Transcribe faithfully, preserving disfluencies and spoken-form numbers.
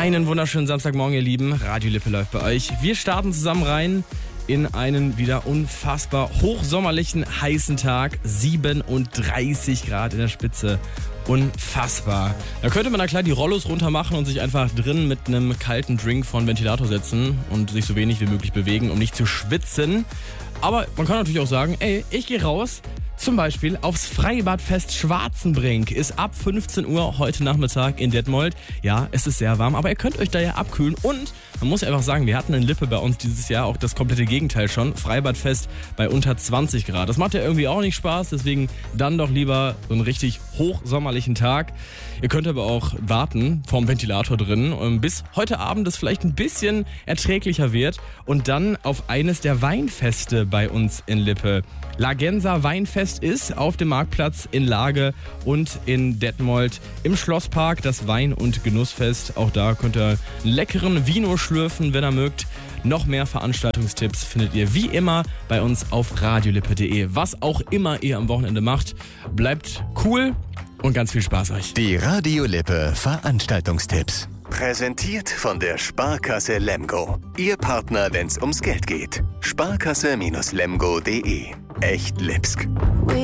Einen wunderschönen Samstagmorgen, ihr Lieben. Radio Lippe läuft bei euch. Wir starten zusammen rein in einen wieder unfassbar hochsommerlichen, heißen Tag. siebenunddreißig Grad in der Spitze. Unfassbar. Da könnte man da klar die Rollos runter machen und sich einfach drin mit einem kalten Drink vor den Ventilator setzen und sich so wenig wie möglich bewegen, um nicht zu schwitzen. Aber man kann natürlich auch sagen, ey, ich gehe raus. Zum Beispiel aufs Freibadfest Schwarzenbrink ist ab fünfzehn Uhr heute Nachmittag in Detmold. Ja, es ist sehr warm, aber ihr könnt euch da ja abkühlen. Und man muss einfach sagen, wir hatten in Lippe bei uns dieses Jahr auch das komplette Gegenteil schon. Freibadfest bei unter zwanzig Grad. Das macht ja irgendwie auch nicht Spaß, deswegen dann doch lieber so einen richtig hochsommerlichen Tag. Ihr könnt aber auch warten vorm Ventilator drin, bis heute Abend es vielleicht ein bisschen erträglicher wird. Und dann auf eines der Weinfeste bei uns in Lippe. Lagenser Weinfest ist auf dem Marktplatz in Lage und in Detmold im Schlosspark das Wein- und Genussfest. Auch da könnt ihr einen leckeren Vino schlürfen, wenn ihr mögt. Noch mehr Veranstaltungstipps findet ihr wie immer bei uns auf radiolippe punkt de. Was auch immer ihr am Wochenende macht, bleibt cool und ganz viel Spaß euch. Die Radio Lippe Veranstaltungstipps. Präsentiert von der Sparkasse Lemgo. Ihr Partner, wenn's ums Geld geht. Sparkasse Lemgo punkt de. Echt Lipsk.